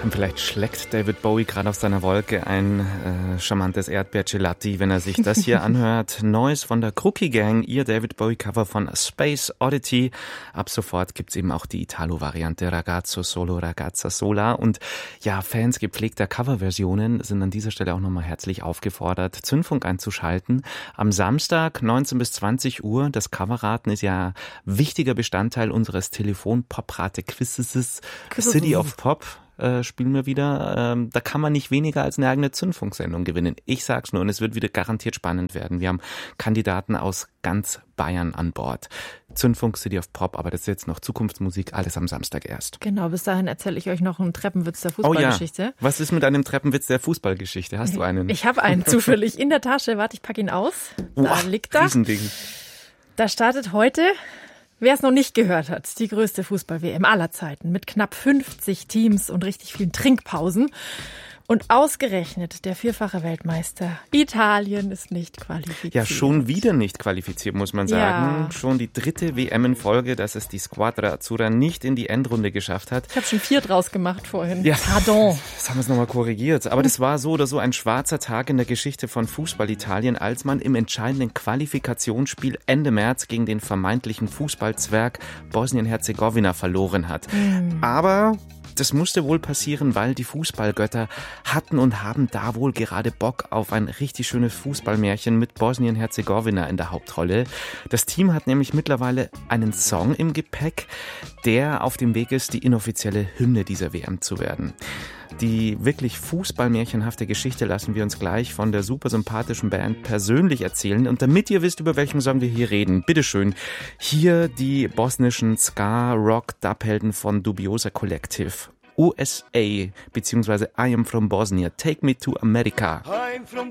Und vielleicht schlägt David Bowie gerade auf seiner Wolke ein charmantes Erdbeer-Gelati, wenn er sich das hier anhört. Neues von der Crookie Gang, ihr David Bowie-Cover von Space Oddity. Ab sofort gibt's eben auch die Italo-Variante Ragazzo Solo, Ragazza Sola. Und ja, Fans gepflegter Coverversionen sind an dieser Stelle auch nochmal herzlich aufgefordert, Zündfunk einzuschalten. Am Samstag 19 bis 20 Uhr. Das Coverraten ist ja wichtiger Bestandteil unseres Telefon-Pop-Rate-Quizzes. City of Pop spielen wir wieder. Da kann man nicht weniger als eine eigene Zündfunksendung gewinnen. Ich sag's nur und es wird wieder garantiert spannend werden. Wir haben Kandidaten aus ganz Bayern an Bord. Zündfunk, City of Pop, aber das ist jetzt noch Zukunftsmusik, alles am Samstag erst. Genau, bis dahin erzähle ich euch noch einen Treppenwitz der Fußballgeschichte. Oh ja. Was ist mit einem Treppenwitz der Fußballgeschichte? Hast du einen? Ich habe einen zufällig in der Tasche. Warte, ich packe ihn aus. Da liegt er. Riesending. Da startet heute, wer es noch nicht gehört hat, die größte Fußball-WM aller Zeiten mit knapp 50 Teams und richtig vielen Trinkpausen. Und ausgerechnet der vierfache Weltmeister Italien ist nicht qualifiziert. Ja, schon wieder nicht qualifiziert, muss man sagen. Ja. Schon die dritte WM in Folge, dass es die Squadra Azzurra nicht in die Endrunde geschafft hat. Ich habe schon 4 draus gemacht vorhin. Ja, Pardon. das haben wir es nochmal korrigiert. Aber das war so oder so ein schwarzer Tag in der Geschichte von Fußball Italien, als man im entscheidenden Qualifikationsspiel Ende März gegen den vermeintlichen Fußballzwerg Bosnien-Herzegowina verloren hat. Aber das musste wohl passieren, weil die Fußballgötter hatten und haben da wohl gerade Bock auf ein richtig schönes Fußballmärchen mit Bosnien-Herzegowina in der Hauptrolle. Das Team hat nämlich mittlerweile einen Song im Gepäck, der auf dem Weg ist, die inoffizielle Hymne dieser WM zu werden. Die wirklich fußballmärchenhafte Geschichte lassen wir uns gleich von der super sympathischen Band persönlich erzählen. Und damit ihr wisst, über welchen Song wir hier reden, bitteschön, hier die bosnischen Ska-Rock-Dubhelden von Dubiosa Collective. USA, beziehungsweise I Am From Bosnia, Take Me to America. I'm from